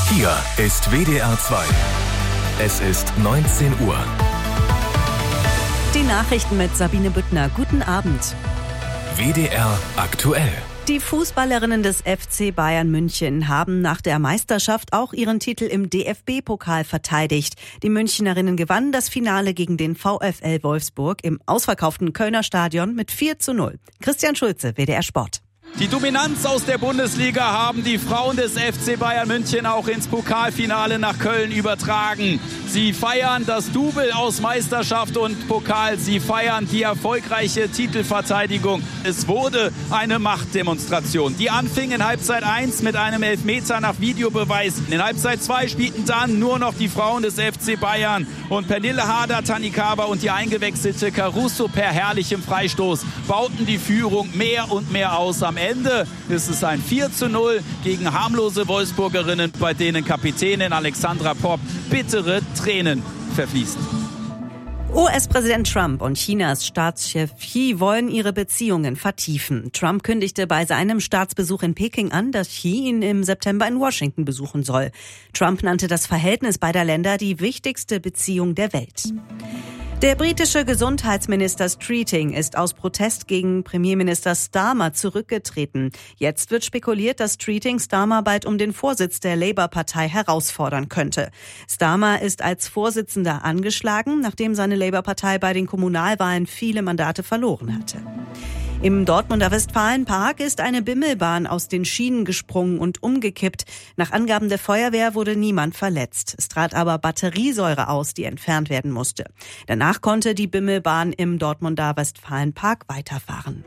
Hier ist WDR 2. Es ist 19 Uhr. Die Nachrichten mit Sabine Büttner. Guten Abend. WDR aktuell. Die Fußballerinnen des FC Bayern München haben nach der Meisterschaft auch ihren Titel im DFB-Pokal verteidigt. Die Münchnerinnen gewannen das Finale gegen den VfL Wolfsburg im ausverkauften Kölner Stadion mit 4:0. Christian Schulze, WDR Sport. Die Dominanz aus der Bundesliga haben die Frauen des FC Bayern München auch ins Pokalfinale nach Köln übertragen. Sie feiern das Double aus Meisterschaft und Pokal. Sie feiern die erfolgreiche Titelverteidigung. Es wurde eine Machtdemonstration. Die anfing in Halbzeit 1 mit einem Elfmeter nach Videobeweis. In Halbzeit 2 spielten dann nur noch die Frauen des FC Bayern. Und Pernille Harder, Tanikawa und die eingewechselte Caruso per herrlichem Freistoß bauten die Führung mehr und mehr aus. Am Ende ist es ein 4:0 gegen harmlose Wolfsburgerinnen, bei denen Kapitänin Alexandra Popp bittere Tränen verfließen. US-Präsident Trump und Chinas Staatschef Xi wollen ihre Beziehungen vertiefen. Trump kündigte bei seinem Staatsbesuch in Peking an, dass Xi ihn im September in Washington besuchen soll. Trump nannte das Verhältnis beider Länder die wichtigste Beziehung der Welt. Der britische Gesundheitsminister Streeting ist aus Protest gegen Premierminister Starmer zurückgetreten. Jetzt wird spekuliert, dass Streeting Starmer bald um den Vorsitz der Labour-Partei herausfordern könnte. Starmer ist als Vorsitzender angeschlagen, nachdem seine Labour-Partei bei den Kommunalwahlen viele Mandate verloren hatte. Im Dortmunder Westfalenpark ist eine Bimmelbahn aus den Schienen gesprungen und umgekippt. Nach Angaben der Feuerwehr wurde niemand verletzt. Es trat aber Batteriesäure aus, die entfernt werden musste. Danach konnte die Bimmelbahn im Dortmunder Westfalenpark weiterfahren.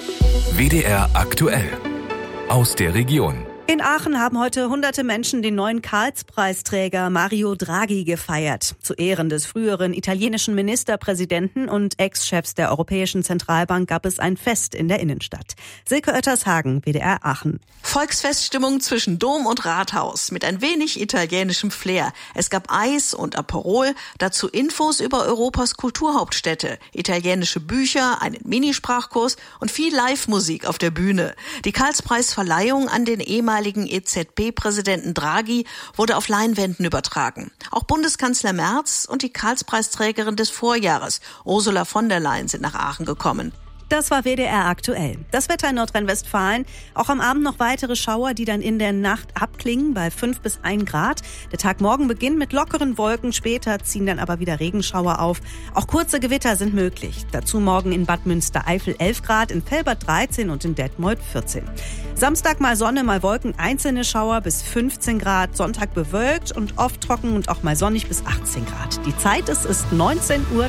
WDR aktuell. Aus der Region. In Aachen haben heute hunderte Menschen den neuen Karlspreisträger Mario Draghi gefeiert. Zu Ehren des früheren italienischen Ministerpräsidenten und Ex-Chefs der Europäischen Zentralbank gab es ein Fest in der Innenstadt. Silke Oettershagen, WDR Aachen. Volksfeststimmung zwischen Dom und Rathaus mit ein wenig italienischem Flair. Es gab Eis und Aperol, dazu Infos über Europas Kulturhauptstädte, italienische Bücher, einen Minisprachkurs und viel Live-Musik auf der Bühne. Die Karlspreisverleihung an den ehemaligen EZB-Präsidenten Draghi wurde auf Leinwänden übertragen. Auch Bundeskanzler Merz und die Karlspreisträgerin des Vorjahres, Ursula von der Leyen, sind nach Aachen gekommen. Das war WDR aktuell. Das Wetter in Nordrhein-Westfalen. Auch am Abend noch weitere Schauer, die dann in der Nacht abklingen bei 5 bis 1 Grad. Der Tag morgen beginnt mit lockeren Wolken. Später ziehen dann aber wieder Regenschauer auf. Auch kurze Gewitter sind möglich. Dazu morgen in Bad Münstereifel 11 Grad, in Velbert 13 und in Detmold 14. Samstag mal Sonne, mal Wolken, einzelne Schauer bis 15 Grad. Sonntag bewölkt und oft trocken und auch mal sonnig bis 18 Grad. Die Zeit ist 19:03 Uhr.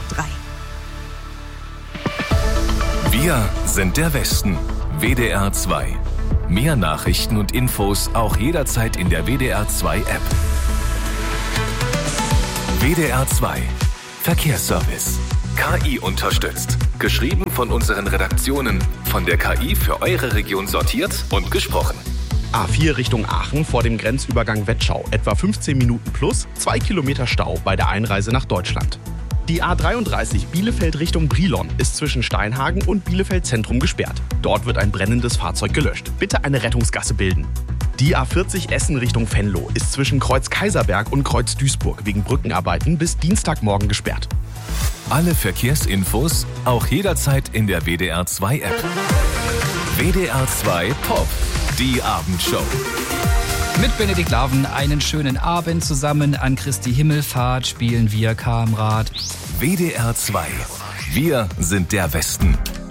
Wir sind der Westen. WDR 2. Mehr Nachrichten und Infos auch jederzeit in der WDR 2 App. WDR 2. Verkehrsservice. KI unterstützt. Geschrieben von unseren Redaktionen. Von der KI für eure Region sortiert und gesprochen. A4 Richtung Aachen vor dem Grenzübergang Wettschau. Etwa 15 Minuten plus 2 Kilometer Stau bei der Einreise nach Deutschland. Die A33 Bielefeld Richtung Brilon ist zwischen Steinhagen und Bielefeld Zentrum gesperrt. Dort wird ein brennendes Fahrzeug gelöscht. Bitte eine Rettungsgasse bilden. Die A40 Essen Richtung Venlo ist zwischen Kreuz Kaiserberg und Kreuz Duisburg wegen Brückenarbeiten bis Dienstagmorgen gesperrt. Alle Verkehrsinfos auch jederzeit in der WDR 2 App. WDR 2 Pop, die Abendshow. Mit Benedikt Laven einen schönen Abend zusammen. An Christi Himmelfahrt spielen wir Kamrad. WDR 2. Wir sind der Westen.